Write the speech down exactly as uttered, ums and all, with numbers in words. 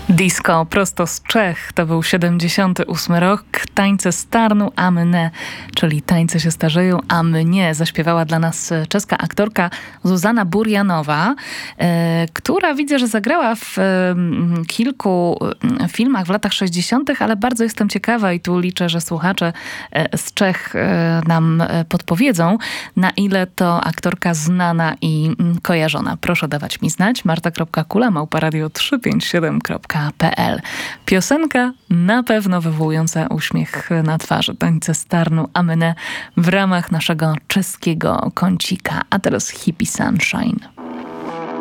Disco prosto z Czech. To był siedemdziesiąty ósmy rok. Tańce starną, a my nie, czyli tańce się starzeją, a my nie. Zaśpiewała dla nas czeska aktorka Zuzana Burjanowa, e, która widzę, że zagrała w e, kilku filmach w latach sześćdziesiątych, ale bardzo jestem ciekawa i tu liczę, że słuchacze e, z Czech e, nam podpowiedzą, na ile to aktorka znana i kojarzona. Proszę dawać mi znać. marta kropka kula małpa radio trzysta pięćdziesiąt siedem kropka p l. Piosenka na pewno wywołująca uśmiech na twarzy. Tańce starną, a my nie, w ramach naszego czeskiego kącika. A teraz Hippie Sunshine.